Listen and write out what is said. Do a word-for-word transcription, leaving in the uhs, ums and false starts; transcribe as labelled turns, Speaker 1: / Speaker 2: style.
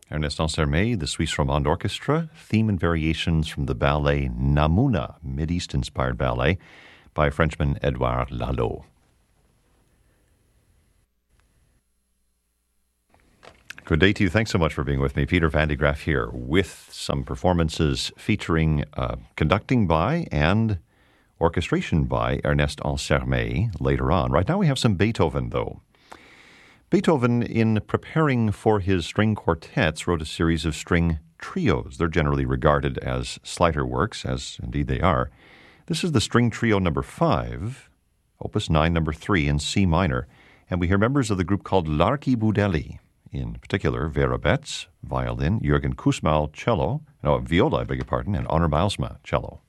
Speaker 1: Ernest Ansermet, the Suisse Romande Orchestra, theme and variations from the ballet Namuna, Mideast-inspired ballet by Frenchman Edouard Lalo. Good day to you. Thanks so much for being with me. Peter Van de Graaff here with some performances featuring uh, conducting by and orchestration by Ernest Ansermet later on. Right now we have some Beethoven, though. Beethoven, in preparing for his string quartets, wrote a series of string trios. They're generally regarded as slighter works, as indeed they are. This is the string trio number five, opus nine, number three in C minor. And we hear members of the group called L'Archiboudelli. In particular, Vera Betts, violin, Jürgen Kussmaul, cello, no, viola, I beg your pardon, and Onur Bijlsma, cello.